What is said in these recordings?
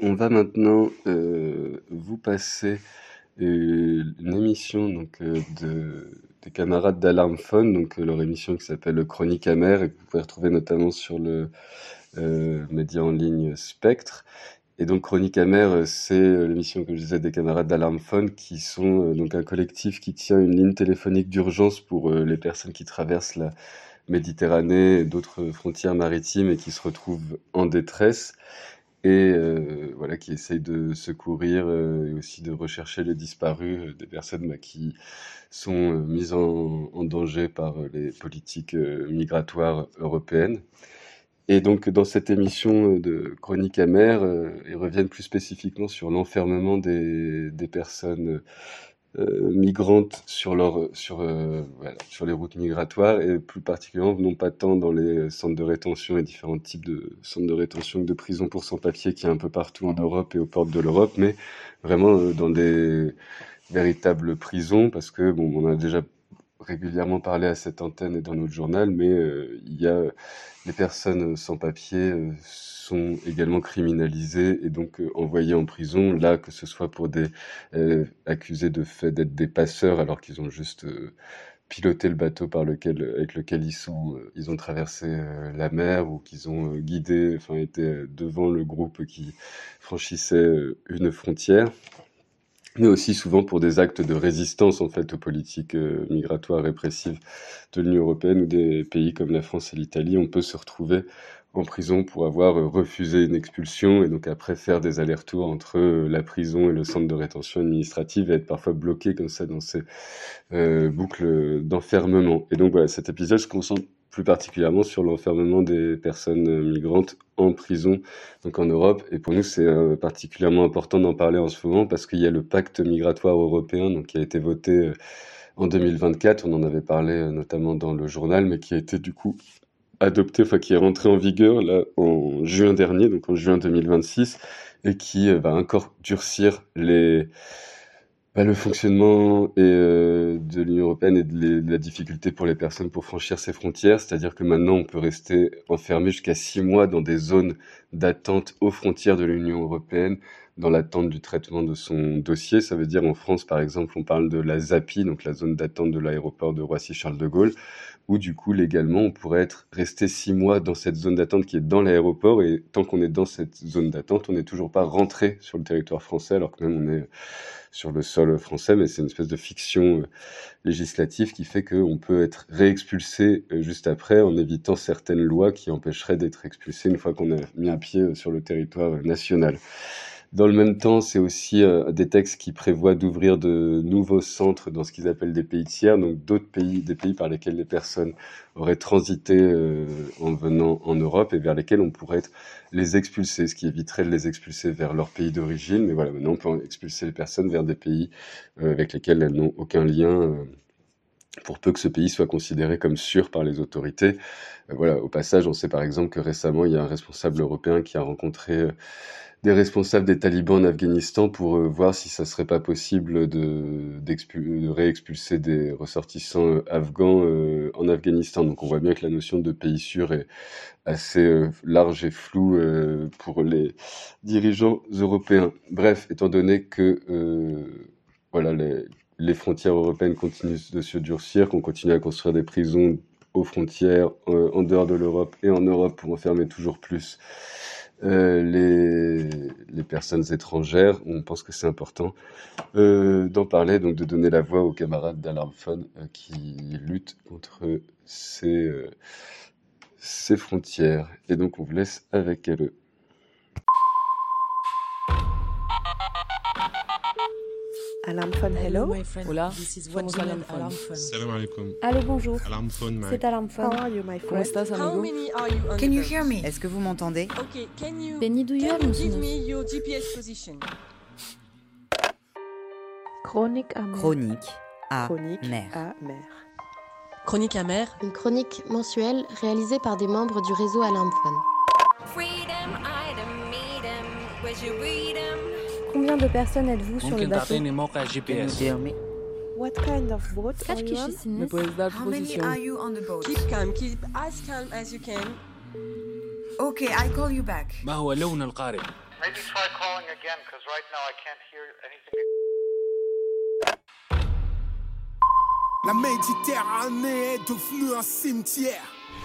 on va maintenant vous passer une émission des camarades d'Alarm Phone, donc leur émission qui s'appelle Chronique amère et que vous pouvez retrouver notamment sur le média en ligne Spectre. Et donc Chronique amère, c'est l'émission, comme je disais, des camarades d'Alarm Phone qui sont donc un collectif qui tient une ligne téléphonique d'urgence pour les personnes qui traversent la Méditerranée et d'autres frontières maritimes et qui se retrouvent en détresse et voilà, qui essayent de secourir et aussi de rechercher les disparus, des personnes qui sont mises en danger par les politiques migratoires européennes. Et donc dans cette émission de Chronique amère, ils reviennent plus spécifiquement sur l'enfermement des personnes migrantes sur les routes migratoires et plus particulièrement non pas tant dans les centres de rétention et différents types de centres de rétention que de prisons pour sans-papiers qu'il y a un peu partout en Europe et aux portes de l'Europe, mais vraiment dans des véritables prisons parce que bon, on a déjà régulièrement parlé à cette antenne et dans notre journal, mais il y a les personnes sans papier sont également criminalisées et donc envoyées en prison, là que ce soit pour des accusés de fait d'être des passeurs alors qu'ils ont juste piloté le bateau avec lequel ils ont traversé la mer ou qu'ils ont guidé, enfin été devant le groupe qui franchissait une frontière. Mais aussi souvent pour des actes de résistance en fait aux politiques migratoires répressives de l'Union européenne ou des pays comme la France et l'Italie. On peut se retrouver en prison pour avoir refusé une expulsion et donc après faire des allers-retours entre la prison et le centre de rétention administrative et être parfois bloqué comme ça dans ces boucles d'enfermement. Et donc voilà, cet épisode se concentre plus particulièrement sur l'enfermement des personnes migrantes en prison, donc en Europe. Et pour nous, c'est particulièrement important d'en parler en ce moment parce qu'il y a le pacte migratoire européen donc, qui a été voté en 2024. On en avait parlé notamment dans le journal, mais qui a été du coup adopté, enfin qui est rentré en vigueur là en juin dernier, donc en juin 2026, et qui va encore durcir le fonctionnement de l'Union européenne et de la difficulté pour les personnes pour franchir ces frontières, c'est-à-dire que maintenant on peut rester enfermé jusqu'à 6 mois dans des zones d'attente aux frontières de l'Union européenne, dans l'attente du traitement de son dossier. Ça veut dire en France, par exemple, on parle de la ZAPI, donc la zone d'attente de l'aéroport de Roissy-Charles de Gaulle, où du coup, légalement, on pourrait rester 6 mois dans cette zone d'attente qui est dans l'aéroport, et tant qu'on est dans cette zone d'attente, on n'est toujours pas rentré sur le territoire français, alors que même on est sur le sol français, mais c'est une espèce de fiction législative qui fait qu'on peut être réexpulsé juste après en évitant certaines lois qui empêcheraient d'être expulsé une fois qu'on a mis un pied sur le territoire national. Dans le même temps, c'est aussi des textes qui prévoient d'ouvrir de nouveaux centres dans ce qu'ils appellent des pays tiers, donc d'autres pays, des pays par lesquels les personnes auraient transité en venant en Europe et vers lesquels on pourrait les expulser, ce qui éviterait de les expulser vers leur pays d'origine. Mais voilà, maintenant on peut expulser les personnes vers des pays avec lesquels elles n'ont aucun lien. Pour peu que ce pays soit considéré comme sûr par les autorités. Voilà, au passage, on sait par exemple que récemment, il y a un responsable européen qui a rencontré des responsables des talibans en Afghanistan pour voir si ça serait pas possible de réexpulser des ressortissants afghans en Afghanistan. Donc on voit bien que la notion de pays sûr est assez large et floue pour les dirigeants européens. Bref, étant donné que voilà, les frontières européennes continuent de se durcir, qu'on continue à construire des prisons aux frontières, en dehors de l'Europe et en Europe pour enfermer toujours plus les personnes étrangères. On pense que c'est important d'en parler, donc de donner la voix aux camarades d'Alarm Phone qui luttent contre ces frontières. Et donc on vous laisse avec elle. Alarm Phone, hello. Hola, This is somos Wadiman Alarm Phone. Alarm Phone. Salam alaikum. Allô, bonjour. Alarm phone, man. C'est Alarm Phone. How are you, my ¿Cómo friend? estás, How amigo? many are you on Can the you boat? hear me? Est-ce que vous m'entendez? Okay, Beni duyuyor can you give musunuz? me your GPS position? Chronique amère. Chronique à Chronique mer. amère. Chronique amère. Une chronique mensuelle réalisée par des membres du réseau Alarm Phone. Combien de personnes êtes-vous sur le ممكن bateau? تعطيني موقع جي بي اس؟ What kind of boat Kaç are you on? ¿Me kişisiniz? puedes dar tu How many posición? are you on the boat? Keep calm, keep as calm as you can. Okay, I call you back. ما هو لون القارب؟ Maybe try calling again, because right now I can't hear anything. La Méditerranée est devenue un cimetière.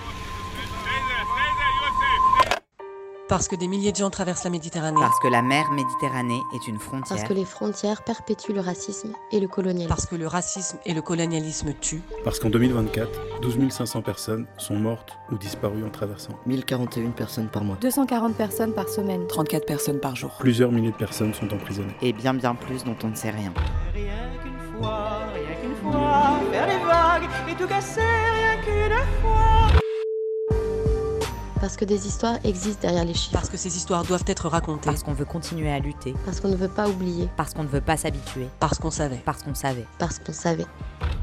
Parce que des milliers de gens traversent la Méditerranée. Parce que la mer Méditerranée est une frontière. Parce que les frontières perpétuent le racisme et le colonialisme. Parce que le racisme et le colonialisme tuent. Parce qu'en 2024, 12 500 personnes sont mortes ou disparues en traversant. 1041 personnes par mois. 240 personnes par semaine. 34 personnes par jour. Plusieurs milliers de personnes sont emprisonnées. Et bien plus dont on ne sait rien. Rien qu'une fois, faire des vagues et tout casser, rien qu'une fois. Parce que des histoires existent derrière les chiffres. Parce que ces histoires doivent être racontées. Parce qu'on veut continuer à lutter. Parce qu'on ne veut pas oublier. Parce qu'on ne veut pas s'habituer. Parce qu'on savait. Parce qu'on savait. Parce qu'on savait.